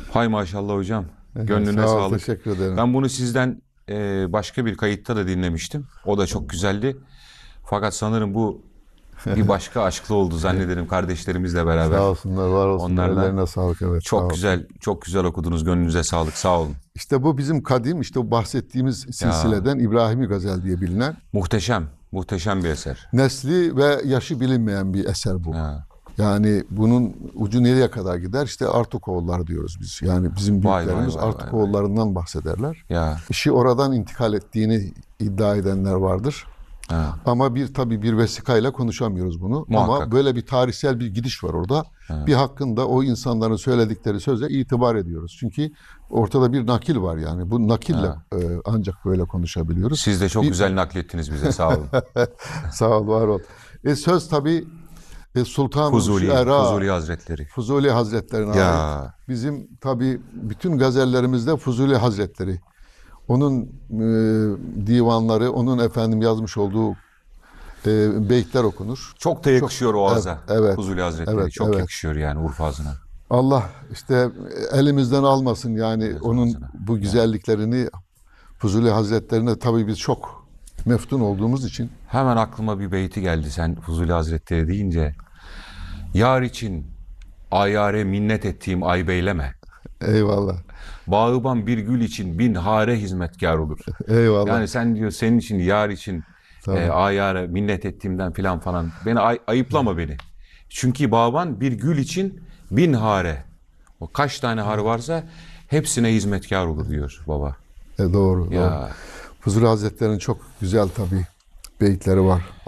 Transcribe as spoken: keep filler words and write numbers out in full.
Hay maşallah hocam. Evet, Gönlüne sağ ol, sağlık. teşekkür ederim. Ben bunu sizden e, başka bir kayıtta da dinlemiştim. O da çok güzeldi. Fakat sanırım bu bir başka aşklı oldu zannederim kardeşlerimizle beraber. Sağ olsunlar, var olsunlar. Onlarla Ellerine sağlık. Evet, sağ çok olsun. güzel, çok güzel okudunuz. Gönlünüze sağlık. Sağ olun. İşte bu bizim kadim, işte o bahsettiğimiz silsileden İbrahimi Gazel diye bilinen, Muhteşem, muhteşem bir eser. nesli ve yaşı bilinmeyen bir eser bu. Ya. Yani bunun ucu nereye kadar gider? İşte Artukoğulları diyoruz biz. Yani bizim Vay, büyüklerimiz vay, vay, Artukoğullarından bahsederler. Ya. İşi oradan intikal ettiğini iddia edenler vardır. Ha. Ama bir tabii bir vesikayla konuşamıyoruz bunu. Muhakkak. Ama böyle bir tarihsel bir gidiş var orada. Ha. Bir hakkında o insanların söyledikleri söze itibar ediyoruz. Çünkü ortada bir nakil var yani. Bu nakille e, ancak böyle konuşabiliyoruz. Siz de çok Bir- güzel naklettiniz bize. Sağ olun. Sağ ol, var ol. E, söz tabii e, Sultan Fuzuli, Şuera, Fuzuli Hazretleri. Fuzuli Hazretlerine Ya. ait. Bizim tabii bütün gazellerimizde Fuzuli Hazretleri. Onun e, divanları, onun efendim yazmış olduğu e, beyitler okunur. Çok da yakışıyor o ağza. Evet, evet. Fuzuli Hazretleri. Evet, çok evet. yakışıyor yani Urfa ağzına. Allah işte elimizden almasın yani Evet, onun ağzına. bu güzelliklerini. Fuzuli Hazretlerine tabii biz çok meftun olduğumuz için. Hemen aklıma bir beyti geldi sen Fuzuli Hazretleri deyince. Yar için ayare minnet ettiğim ay beyleme. Eyvallah. Bağıban bir gül için bin hare hizmetkar olur. Eyvallah. Yani sen diyor senin için, yar için Tabii. e, ayare minnet ettiğimden filan falan. Beni ay- ayıplama beni. Çünkü bağban bir gül için bin hare. O kaç tane har varsa hepsine hizmetkar olur diyor baba. E, doğru, Ya. doğru. Fuzuli Hazretleri'nin çok güzel tabii beyitleri var.